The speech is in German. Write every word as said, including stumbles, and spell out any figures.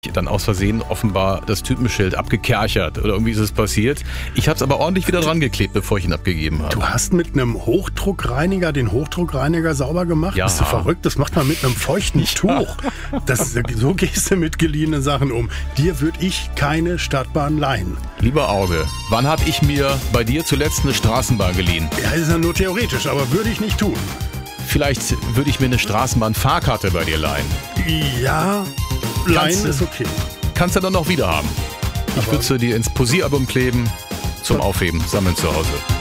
dann aus Versehen offenbar das Typenschild abgekerchert oder irgendwie ist es passiert. Ich habe es aber ordentlich wieder dran geklebt, bevor ich ihn abgegeben habe. Du hast mit einem Hochdruckreiniger den Hochdruckreiniger sauber gemacht? Ja. Bist du verrückt? Das macht man mit einem feuchten Tuch. Das, so gehst du mit geliehenen Sachen um. Dir würde ich keine Stadtbahn leihen. Lieber Auge, wann habe ich mir bei dir zuletzt eine Straßenbahn geliehen? Ja, ist ja nur theoretisch, aber würde ich nicht tun. Vielleicht würde ich mir eine Straßenbahn-Fahrkarte bei dir leihen. Ja, leihen Kannst du- ist okay. Kannst du dann noch wieder haben. Ich Aber- würde sie dir ins Posieralbum kleben, zum Aufheben, sammeln zu Hause.